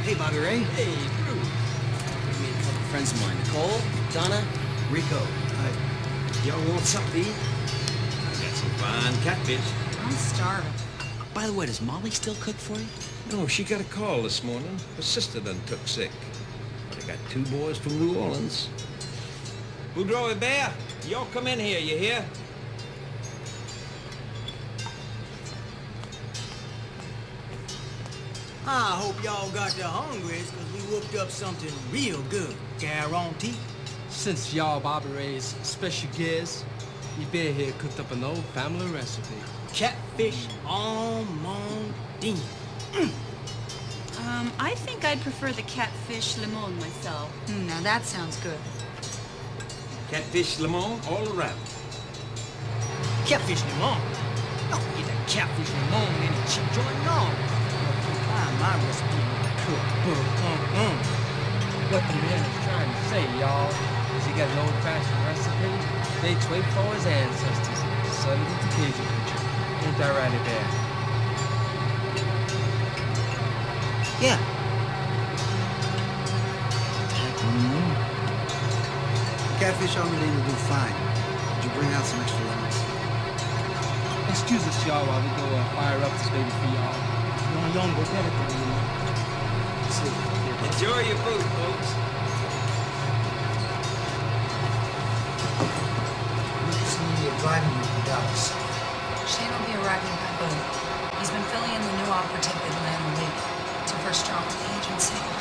Hey, Bobby Ray. Hey, Bruce. Me and a couple friends of mine. Nicole, Donna, Rico. Y'all want something to eat? I got some fine catfish. I'm starving. By the way, does Molly still cook for you? No, she got a call this morning. Her sister done took sick. But I got 2 boys from New Orleans. Boudreaux and Bear, y'all come in here, you hear? I hope y'all got the hungries, because we whooped up something real good. Guarantee. Since y'all Bobby Ray's special guest, we bear here cooked up an old family recipe. Catfish en mondine. I think I'd prefer the catfish limon myself. Now that sounds good. Catfish lemon all around. Catfish limon. Don't get that catfish limon in a cheap joint, no. Find my recipe in the cookbook. What the man is trying to say, y'all, is he got an old-fashioned recipe dates way before his ancestors. Son of the Cajun preacher. Ain't that right, Bear? Yeah. Catfish omelet will do fine. Did you bring out some extra lemons? Excuse us, y'all, while we go fire up this baby for y'all. Young, go better than me. Enjoy your food, folks.